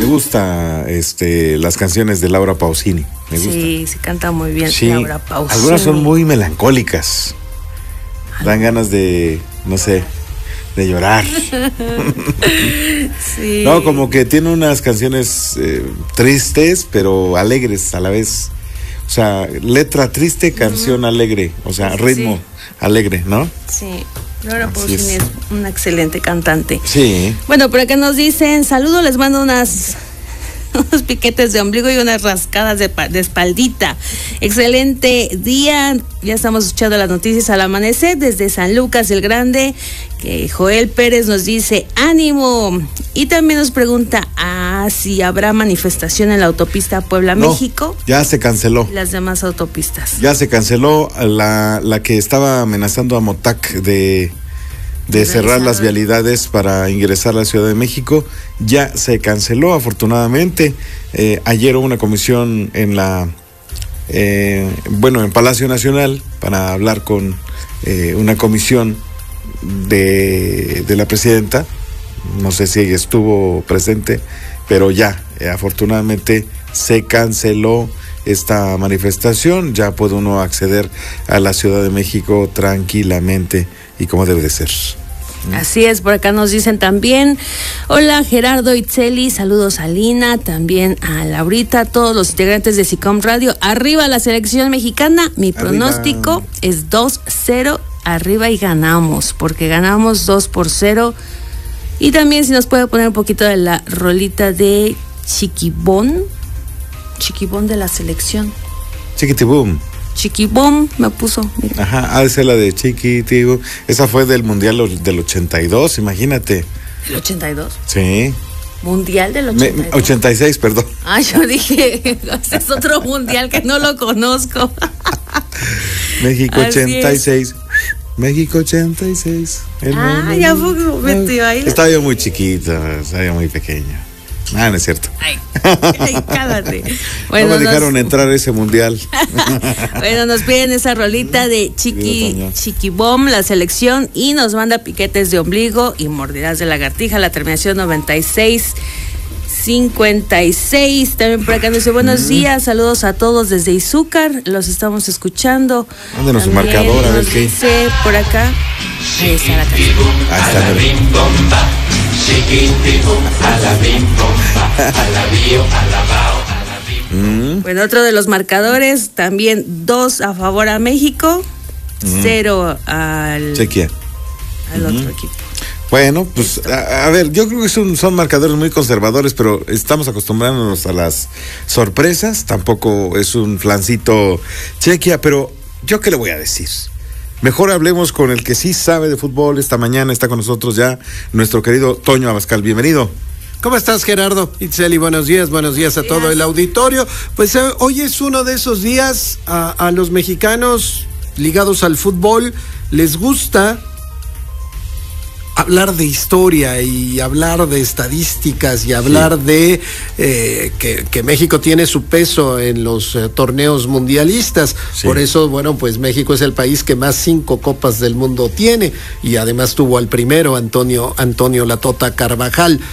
Me gusta las canciones de Laura Pausini. Me gusta. Sí, se canta muy bien, sí, Laura Pausini. Algunas son muy melancólicas. Dan ganas de, no sé, de llorar. Sí. No, como que tiene unas canciones tristes, pero alegres a la vez. O sea, letra triste, canción alegre. O sea, ritmo alegre, ¿no? Sí. Laura Pausini es una excelente cantante. Sí. Bueno, por acá nos dicen, saludos, les mando unos piquetes de ombligo y unas rascadas de espaldita. Excelente día. Ya estamos escuchando las noticias al amanecer desde San Lucas el Grande. Que Joel Pérez nos dice, ánimo. Y también nos pregunta si habrá manifestación en la autopista Puebla-México. Ya se canceló. Las demás autopistas. Ya se canceló la que estaba amenazando a Motac de cerrar las vialidades para ingresar a la Ciudad de México. Ya se canceló, afortunadamente. Ayer hubo una comisión en Palacio Nacional para hablar con una comisión de la presidenta. No sé si ella estuvo presente, pero ya, afortunadamente se canceló esta manifestación. Ya puede uno acceder a la Ciudad de México tranquilamente y como debe de ser. Así es, por acá nos dicen también, hola Gerardo Itzeli, saludos a Lina, también a Laurita, a todos los integrantes de SICOM Radio, arriba la selección mexicana, mi pronóstico es 2-0, arriba y ganamos, porque ganamos 2-0, y también si nos puede poner un poquito de la rolita de Chiquibón de la selección. Chiquitibum. Chiquibom me puso. Mira. Ajá, ha de ser la de Chiquitibum. Esa fue del Mundial del 82, imagínate. ¿El 82? Sí. ¿Mundial del 82? 86, perdón. Ah, yo dije, es otro mundial que no lo conozco. México 86. México 86. Ya fue metido ahí. Estaba yo muy chiquito, estaba yo muy pequeño. No es cierto. Ay, cállate. Bueno, no me dejaron entrar a ese mundial. Bueno, nos piden esa rolita de Chiquibom, la selección, y nos manda piquetes de ombligo y mordidas de lagartija, la terminación 9656. También por acá nos dice, buenos días, saludos a todos desde Izúcar, los estamos escuchando. Mándenos su marcador, a ver qué dice por acá. Ahí está la canción. Ahí está. Bueno, otro de los marcadores, también 2 a favor a México, 0 al Chequia. Al otro equipo. Bueno, pues a ver, yo creo que son marcadores muy conservadores, pero estamos acostumbrándonos a las sorpresas. Tampoco es un flancito Chequia, pero ¿yo qué le voy a decir? Mejor hablemos con el que sí sabe de fútbol. Esta mañana está con nosotros ya nuestro querido Toño Abascal. Bienvenido. ¿Cómo estás, Gerardo? Itzeli, buenos días a todo el auditorio. Pues hoy es uno de esos días a los mexicanos ligados al fútbol. Les gusta hablar de historia y hablar de estadísticas y hablar de que México tiene su peso en los torneos mundialistas. Sí. Por eso, bueno, pues México es el país que más 5 copas del mundo tiene y además tuvo al primero, Antonio La Tota Carvajal.